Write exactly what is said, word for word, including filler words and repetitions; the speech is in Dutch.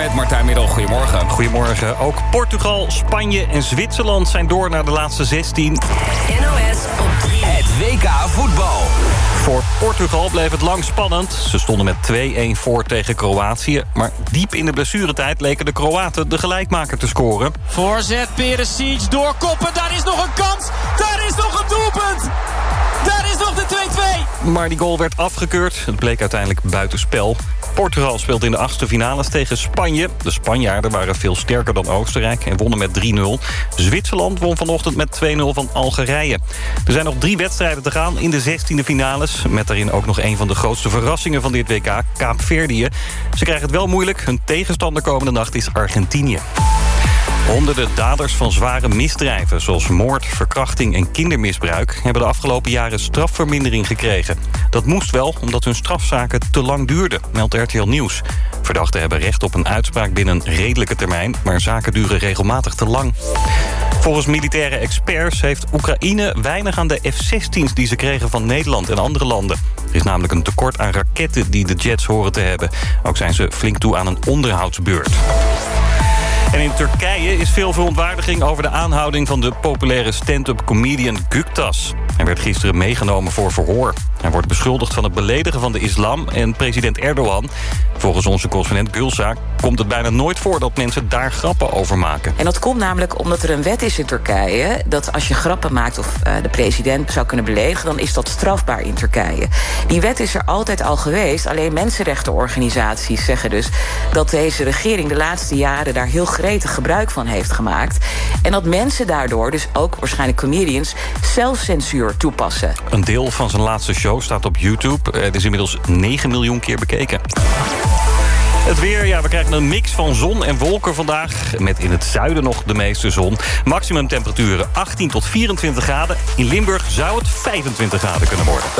met Martijn Middel. Goedemorgen. Goedemorgen. Ook Portugal, Spanje en Zwitserland zijn door naar de laatste zestien. N O S op drie. Het W K voetbal. Voor Portugal bleef het lang spannend. Ze stonden met twee-een voor tegen Kroatië. Maar diep in de blessuretijd leken de Kroaten de gelijkmaker te scoren. Voorzet, Perisic, doorkoppen. Daar is nog een kans. Daar is nog een doelpunt. Daar is nog de twee-twee. Maar die goal werd afgekeurd. Het bleek uiteindelijk buitenspel. Portugal speelt in de achtste finales tegen Spanje. De Spanjaarden waren veel sterker dan Oostenrijk en wonnen met drie nul. Zwitserland won vanochtend met twee nul van Algerije. Er zijn nog drie wedstrijden te gaan in de zestiende finales. Met daarin ook nog een van de grootste verrassingen van dit W K, Kaapverdië. Ze krijgen het wel moeilijk. Hun tegenstander komende nacht is Argentinië. Honderden daders van zware misdrijven, zoals moord, verkrachting en kindermisbruik, hebben de afgelopen jaren strafvermindering gekregen. Dat moest wel, omdat hun strafzaken te lang duurden, meldt R T L Nieuws. Verdachten hebben recht op een uitspraak binnen een redelijke termijn, maar zaken duren regelmatig te lang. Volgens militaire experts heeft Oekraïne weinig aan de F zestien's die ze kregen van Nederland en andere landen. Er is namelijk een tekort aan raketten die de jets horen te hebben. Ook zijn ze flink toe aan een onderhoudsbeurt. En in Turkije is veel verontwaardiging over de aanhouding van de populaire stand-up comedian Güktas. Hij werd gisteren meegenomen voor verhoor. Hij wordt beschuldigd van het beledigen van de islam en president Erdogan. Volgens onze correspondent Gülsa komt het bijna nooit voor dat mensen daar grappen over maken. En dat komt namelijk omdat er een wet is in Turkije dat als je grappen maakt of uh, de president zou kunnen beledigen, dan is dat strafbaar in Turkije. Die wet is er altijd al geweest, alleen mensenrechtenorganisaties zeggen dus dat deze regering de laatste jaren daar heel gretig gebruik van heeft gemaakt. En dat mensen daardoor, dus ook waarschijnlijk comedians, zelfcensuur toepassen. Een deel van zijn laatste show staat op YouTube. Het is inmiddels negen miljoen keer bekeken. Het weer, ja, we krijgen een mix van zon en wolken vandaag. Met in het zuiden nog de meeste zon. Maximum temperaturen achttien tot vierentwintig graden. In Limburg zou het vijfentwintig graden kunnen worden.